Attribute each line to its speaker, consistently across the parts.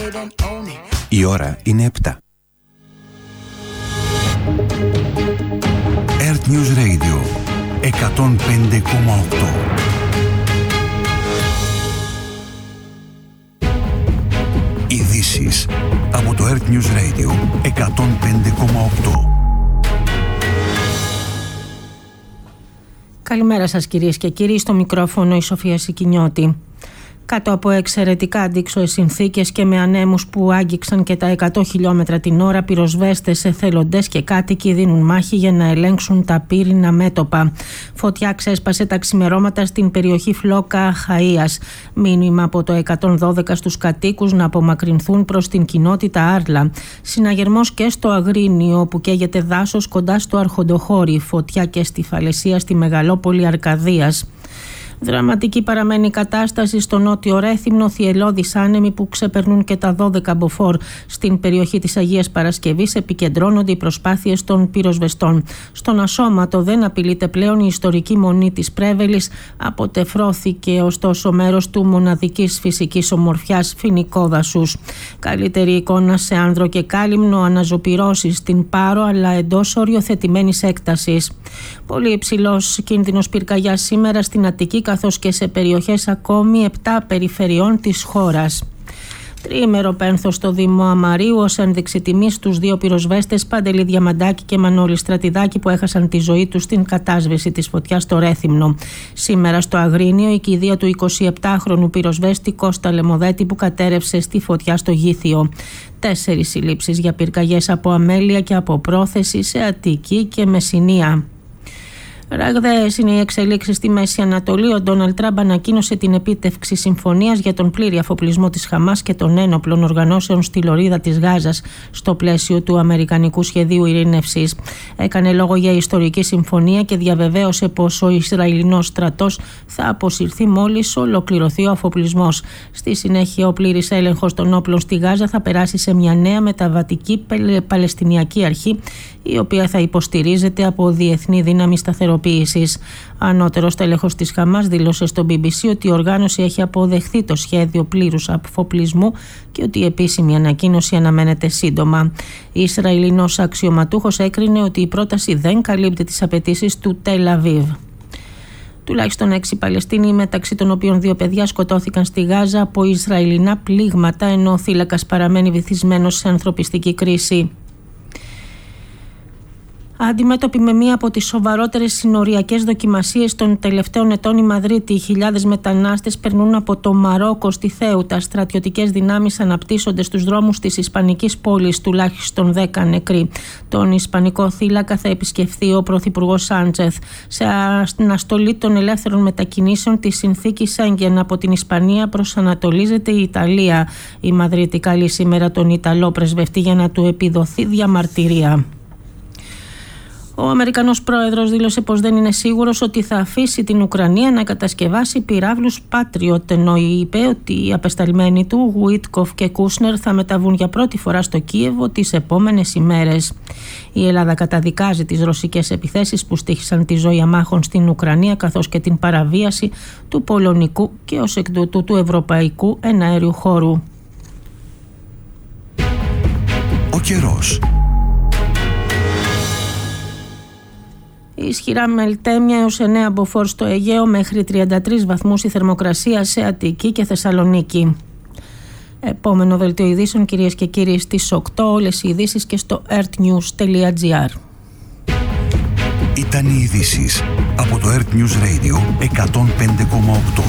Speaker 1: Η ώρα είναι 7. Earth News Radio 105,8. Ειδήσεις από το Earth News Radio 105,8.
Speaker 2: Καλημέρα σας κυρίες και κύριοι, στο μικρόφωνο η Σοφία Σικινιώτη. Κάτω από εξαιρετικά αντίξωες συνθήκες και με ανέμους που άγγιξαν και τα 100 χιλιόμετρα την ώρα, πυροσβέστες, εθελοντές και κάτοικοι δίνουν μάχη για να ελέγξουν τα πύρινα μέτωπα. Φωτιά ξέσπασε τα ξημερώματα στην περιοχή Φλόκα Χαΐας. Μήνυμα από το 112 στους κατοίκους να απομακρυνθούν προς την κοινότητα Άρλα. Συναγερμός και στο Αγρίνιο, όπου καίγεται δάσος κοντά στο Αρχοντοχώρι. Φωτιά και στη Φαλαισία, στη μεγαλόπολη Αρκαδίας. Δραματική παραμένει η κατάσταση στο νότιο Ρέθυμνο, θυελλώδεις άνεμοι που ξεπερνούν και τα 12 μποφόρ. Στην περιοχή της Αγίας Παρασκευής επικεντρώνονται οι προσπάθειες των πυροσβεστών. Στον Ασώματο δεν απειλείται πλέον η ιστορική μονή της Πρέβελης. Αποτεφρώθηκε ωστόσο μέρος του μοναδικής φυσικής ομορφιάς φοινικό δασούς. Καλύτερη εικόνα σε άνδρο και κάλυμνο, αναζωπυρώσεις στην Πάρο αλλά εντός οριοθετημένης έκτασης. Πολύ υψηλός κίνδυνος πυρκαγιάς σήμερα στην Αττική, καθώς και σε περιοχές ακόμη 7 περιφερειών της χώρας. Τριήμερο πένθος στο Δήμο Αμαρίου ως ένδειξη τιμής στους δύο πυροσβέστες Παντελή Διαμαντάκη και Μανώλη Στρατιδάκη που έχασαν τη ζωή τους στην κατάσβεση της φωτιάς στο Ρέθυμνο. Σήμερα στο Αγρίνιο η κηδεία του 27χρονου πυροσβέστη Κώστα Λεμοδέτη που κατέρευσε στη φωτιά στο Γήθιο. 4 συλλήψεις για πυρκαγιές από αμέλεια και από πρόθεση σε Αττική και Μεσσηνία. Ραγδαίες είναι οι εξελίξεις στη Μέση Ανατολή. Ο Ντόναλντ Τραμπ ανακοίνωσε την επίτευξη συμφωνίας για τον πλήρη αφοπλισμό της Χαμάς και των ένοπλων οργανώσεων στη λωρίδα της Γάζας στο πλαίσιο του Αμερικανικού Σχεδίου Ειρήνευσης. Έκανε λόγο για ιστορική συμφωνία και διαβεβαίωσε πως ο Ισραηλινός στρατός θα αποσυρθεί μόλις ολοκληρωθεί ο αφοπλισμός. Στη συνέχεια, ο πλήρης έλεγχος των όπλων στη Γάζα θα περάσει σε μια νέα μεταβατική Παλαιστινιακή αρχή, η οποία θα υποστηρίζεται από διεθνή δύναμη σταθεροποίησης. Ανώτερος τέλεχος της Χαμάς δήλωσε στο BBC ότι η οργάνωση έχει αποδεχθεί το σχέδιο πλήρους αφοπλισμού και ότι η επίσημη ανακοίνωση αναμένεται σύντομα. Η Ισραηλινός αξιωματούχος έκρινε ότι η πρόταση δεν καλύπτει τις απαιτήσεις του Τελ Αβίβ. Τουλάχιστον 6 Παλαιστίνοι, μεταξύ των οποίων 2 παιδιά, σκοτώθηκαν στη Γάζα από Ισραηλινά πλήγματα, ενώ ο θύλακας παραμένει βυθισμένος σε ανθρωπιστική κρίση. Αντιμέτωπη με μία από τις σοβαρότερες συνοριακές δοκιμασίες των τελευταίων ετών η Μαδρίτη, χιλιάδες μετανάστες περνούν από το Μαρόκο στη Θέουτα. Στρατιωτικές δυνάμεις αναπτύσσονται στους δρόμους της Ισπανικής πόλης, τουλάχιστον 10 νεκροί. Τον Ισπανικό θύλακα θα επισκεφθεί ο Πρωθυπουργός Σάντσεθ. Σε αναστολή των ελεύθερων μετακινήσεων της συνθήκης Σέγγεν από την Ισπανία προσανατολίζεται η Ιταλία. Η Μαδρίτη καλεί σήμερα τον Ιταλό πρεσβευτή για να του επιδοθεί διαμαρτυρία. Ο Αμερικανός πρόεδρος δήλωσε πως δεν είναι σίγουρος ότι θα αφήσει την Ουκρανία να κατασκευάσει πυράβλους Patriot, ενώ είπε ότι οι απεσταλμένοι του Γουίτκοφ και Κούσνερ θα μεταβούν για πρώτη φορά στο Κίεβο τις επόμενες ημέρες. Η Ελλάδα καταδικάζει τις ρωσικές επιθέσεις που στοίχησαν τη ζωή αμάχων στην Ουκρανία, καθώς και την παραβίαση του πολωνικού και ως εκ τούτου του ευρωπαϊκού εναέριου χώρου.
Speaker 1: Ο καιρός.
Speaker 2: Ισχυρά μελτέμια έως 9 μποφόρ στο Αιγαίο, μέχρι 33 βαθμούς η θερμοκρασία σε Αττική και Θεσσαλονίκη. Επόμενο δελτίο ειδήσεων, κυρίες και κύριοι, στις 8. Όλες οι ειδήσεις και στο earthnews.gr.
Speaker 1: Ήταν οι ειδήσεις από το Earth News Radio 105,8.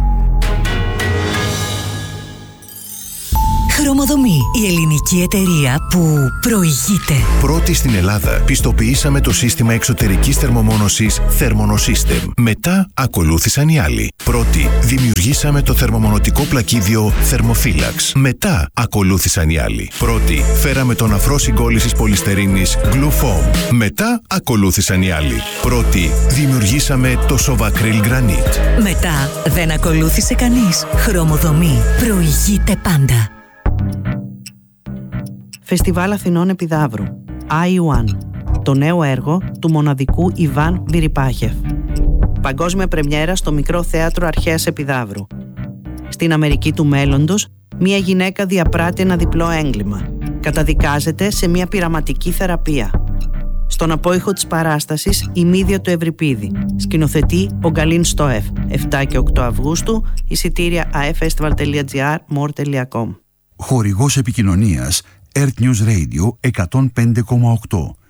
Speaker 3: Χρωμοδομή, η ελληνική εταιρεία που προηγείται.
Speaker 4: Πρώτη στην Ελλάδα πιστοποιήσαμε το σύστημα εξωτερικής θερμομόνωσης Thermonosystem. Μετά ακολούθησαν οι άλλοι. Πρώτη δημιουργήσαμε το θερμομονωτικό πλακίδιο Thermophilax. Μετά ακολούθησαν οι άλλοι. Πρώτη φέραμε τον αφρό συγκόλλησης πολυστερίνης Glufoam. Μετά ακολούθησαν οι άλλοι. Πρώτη δημιουργήσαμε το Sovacryl Granite.
Speaker 3: Μετά δεν ακολούθησε κανείς. Χρωμοδομή προηγείται πάντα.
Speaker 5: Φεστιβάλ Αθηνών Επιδαύρου. I1. Το νέο έργο του μοναδικού Ιβάν Βιριπάχεφ. Παγκόσμια πρεμιέρα στο Μικρό Θέατρο Αρχαίας Επιδαύρου. Στην Αμερική του μέλλοντος Μία γυναίκα διαπράττει ένα διπλό έγκλημα. Καταδικάζεται σε μια πειραματική θεραπεία. Στον απόϊχο της παράστασης η Μύδια του Ευρυπίδη. Σκηνοθετεί ο Γκαλίν Στοεφ. 7 και 8 Αυγούστου. Εισιτήρια aefestival.gr, more.com.
Speaker 1: Χορηγός επικοινωνίας Earth News Radio 105,8.